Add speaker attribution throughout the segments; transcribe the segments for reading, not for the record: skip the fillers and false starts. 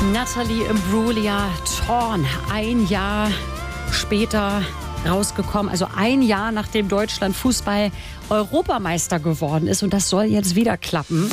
Speaker 1: Natalie Imbruglia, Torn, ein Jahr später rausgekommen, also ein Jahr nachdem Deutschland Fußball-Europameister geworden ist, und das soll jetzt wieder klappen.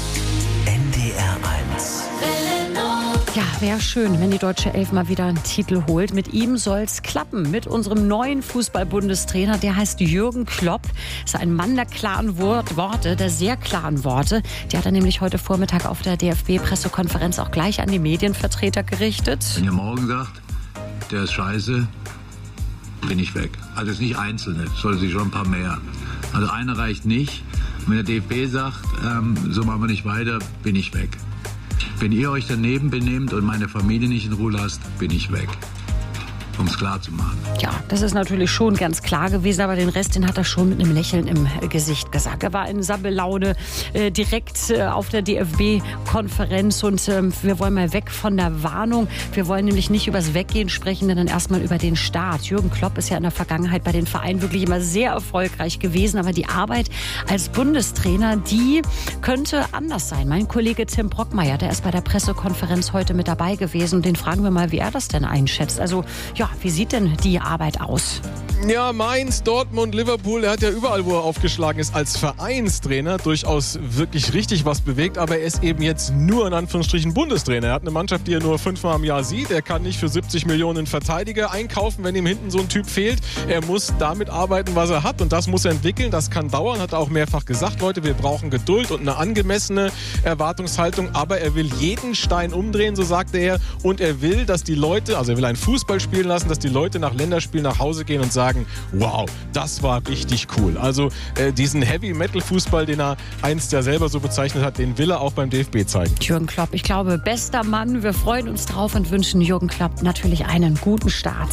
Speaker 2: NDR 1.
Speaker 1: Ja, wäre schön, wenn die deutsche Elf mal wieder einen Titel holt. Mit ihm soll's klappen, mit unserem neuen Fußball-Bundestrainer. Der heißt Jürgen Klopp. Ist ein Mann der klaren Worte, der sehr klaren Worte. Die hat er nämlich heute Vormittag auf der DFB-Pressekonferenz auch gleich an die Medienvertreter gerichtet.
Speaker 3: Wenn ihr morgen sagt, der ist scheiße, bin ich weg. Also es ist nicht Einzelne, es soll sich schon ein paar mehr. Also einer reicht nicht. Wenn der DFB sagt, so machen wir nicht weiter, bin ich weg. Wenn ihr euch daneben benehmt und meine Familie nicht in Ruhe lasst, bin ich weg. Um es klar zu machen.
Speaker 1: Ja, das ist natürlich schon ganz klar gewesen, aber den Rest, den hat er schon mit einem Lächeln im Gesicht gesagt. Er war in Sabbelaune direkt auf der DFB-Konferenz und wir wollen mal weg von der Warnung. Wir wollen nämlich nicht übers Weggehen sprechen, sondern erstmal über den Start. Jürgen Klopp ist ja in der Vergangenheit bei den Vereinen wirklich immer sehr erfolgreich gewesen, aber die Arbeit als Bundestrainer, die könnte anders sein. Mein Kollege Tim Brockmeier, der ist bei der Pressekonferenz heute mit dabei gewesen, und den fragen wir mal, wie er das denn einschätzt. Also ja, wie sieht denn die Arbeit aus?
Speaker 4: Ja, Mainz, Dortmund, Liverpool, er hat ja überall, wo er aufgeschlagen ist, als Vereinstrainer durchaus wirklich richtig was bewegt, aber er ist eben jetzt nur in Anführungsstrichen Bundestrainer. Er hat eine Mannschaft, die er nur 5-mal im Jahr sieht. Er kann nicht für 70 Millionen Verteidiger einkaufen, wenn ihm hinten so ein Typ fehlt. Er muss damit arbeiten, was er hat, und das muss er entwickeln. Das kann dauern, hat er auch mehrfach gesagt. Leute, wir brauchen Geduld und eine angemessene Erwartungshaltung, aber er will jeden Stein umdrehen, so sagte er, und er will, dass die Leute, also er will einen Fußball spielen lassen, dass die Leute nach Länderspielen nach Hause gehen und sagen, wow, das war richtig cool. Also diesen Heavy-Metal-Fußball, den er einst ja selber so bezeichnet hat, den will er auch beim DFB zeigen.
Speaker 1: Jürgen Klopp, ich glaube, bester Mann. Wir freuen uns drauf und wünschen Jürgen Klopp natürlich einen guten Start.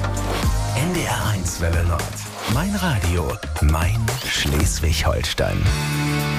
Speaker 2: NDR 1 Welle Nord. Mein Radio, mein Schleswig-Holstein.